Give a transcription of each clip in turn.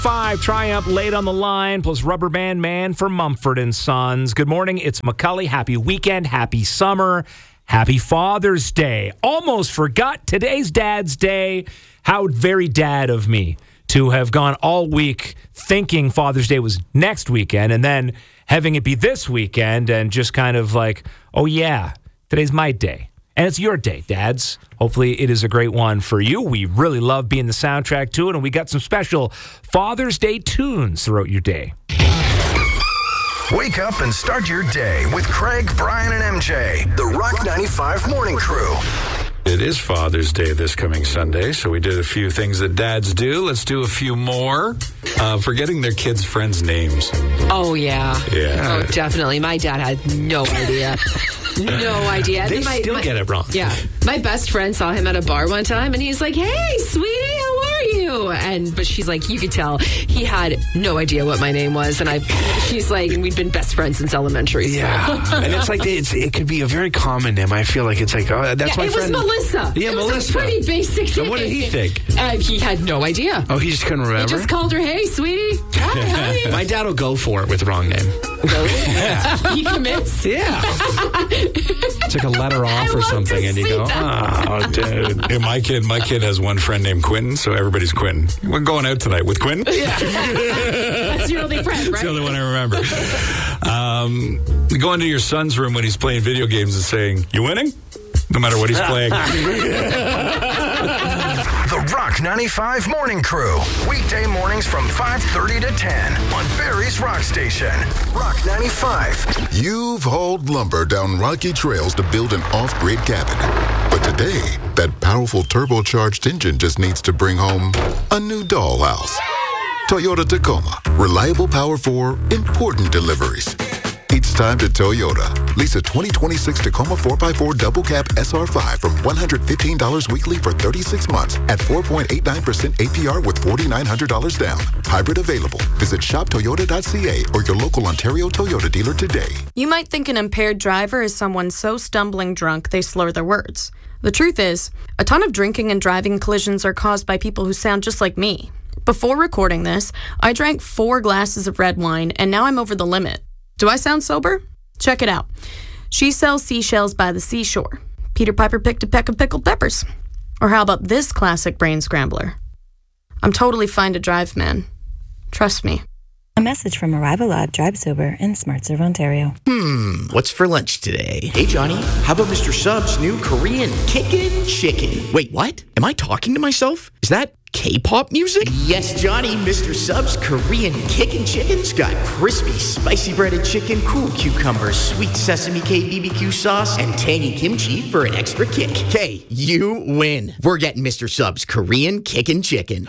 5 Triumph late on the line, plus Rubber Band Man for Mumford & Sons. Good morning, it's Macaulay. Happy weekend, happy summer, happy Father's Day. Almost forgot today's Dad's Day. How very dad of me to have gone all week thinking Father's Day was next weekend and then having it be this weekend and just kind of like, oh yeah, today's my day. And it's your day, dads. Hopefully it is a great one for you. We really love being the soundtrack to it, and we got some special Father's Day tunes throughout your day. Wake up and start your day with Craig, Brian, and MJ, the Rock 95 Morning Crew. It is Father's Day this coming Sunday, so we did a few things that dads do. Let's do a few more. Forgetting their kids' friends' names. Oh, yeah. Yeah. Oh, definitely. My dad had no idea. No idea. They still get it wrong. Yeah. My best friend saw him at a bar one time, and he's like, hey, sweetie, how are you? But she's like, you could tell he had no idea what my name was. And she's like, we've been best friends since elementary school. Yeah. And it's like, it could be a very common name. I feel like it's like, oh, that's my friend. It was Melissa. Yeah, it Melissa. was a pretty basic So name. what did he think? He had no idea. Oh, he just couldn't remember? He just called her, hey, sweetie. Hi, how are you? My dad will go for it with the wrong name. Really? He commits? Yeah. It's like a letter off or something, and you go, oh, dude. Yeah, my kid has one friend named Quentin, so everybody's Quentin. We're going out tonight with Quentin. Yeah. That's your only friend, right? That's the only one I remember. Going to your son's room when he's playing video games and saying, you winning? No matter what he's playing. The Rock 95 Morning Crew. Weekday mornings from 5:30 to 10 on Barry's Rock Station. Rock 95. You've hauled lumber down rocky trails to build an off-grid cabin. But today, that powerful turbocharged engine just needs to bring home a new dollhouse. Toyota Tacoma. Reliable power for important deliveries. It's time to Toyota. Lease a 2026 Tacoma 4x4 double cab SR5 from $115 weekly for 36 months at 4.89% APR with $4,900 down. Hybrid available. Visit shoptoyota.ca or your local Ontario Toyota dealer today. You might think an impaired driver is someone so stumbling drunk they slur their words. The truth is, a ton of drinking and driving collisions are caused by people who sound just like me. Before recording this, I drank 4 glasses of red wine and now I'm over the limit. Do I sound sober? Check it out. She sells seashells by the seashore. Peter Piper picked a peck of pickled peppers. Or how about this classic brain scrambler? I'm totally fine to drive, man. Trust me. A message from Arrivalod Drive Sober in SmartServe, Ontario. What's for lunch today? Hey, Johnny, how about Mr. Sub's new Korean Kickin' Chicken? Wait, what? Am I talking to myself? Is that K-pop music? Yes, Johnny, Mr. Sub's Korean Kickin' Chicken's got crispy, spicy breaded chicken, cool cucumbers, sweet sesame K BBQ sauce, and tangy kimchi for an extra kick. Hey, you win. We're getting Mr. Sub's Korean Kickin' Chicken.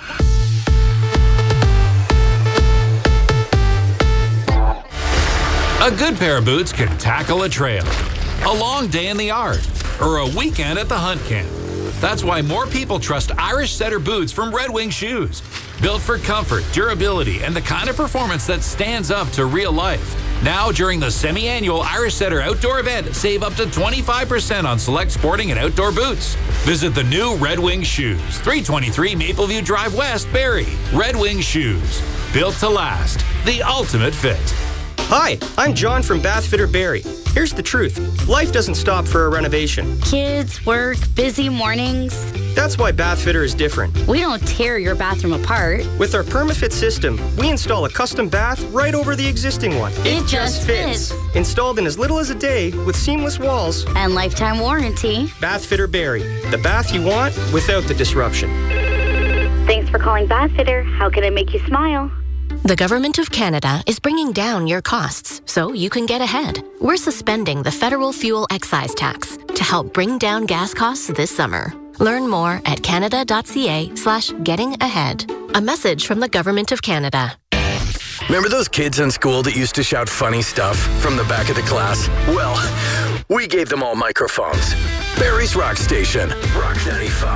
A good pair of boots can tackle a trail, a long day in the yard, or a weekend at the hunt camp. That's why more people trust Irish Setter boots from Red Wing Shoes. Built for comfort, durability, and the kind of performance that stands up to real life. Now, during the semi-annual Irish Setter outdoor event, save up to 25% on select sporting and outdoor boots. Visit the new Red Wing Shoes, 323 Mapleview Drive West, Barrie. Red Wing Shoes, built to last. The ultimate fit. Hi, I'm John from Bath Fitter Barrie. Here's the truth. Life doesn't stop for a renovation. Kids, work, busy mornings. That's why Bath Fitter is different. We don't tear your bathroom apart. With our PermaFit system, we install a custom bath right over the existing one. It just fits. Installed in as little as a day with seamless walls. And lifetime warranty. Bath Fitter Barrie. The bath you want without the disruption. Thanks for calling Bath Fitter. How can I make you smile? The Government of Canada is bringing down your costs so you can get ahead. We're suspending the federal fuel excise tax to help bring down gas costs this summer. Learn more at canada.ca/gettingahead. A message from the Government of Canada. Remember those kids in school that used to shout funny stuff from the back of the class? Well, we gave them all microphones. Barry's Rock Station, Rock 95.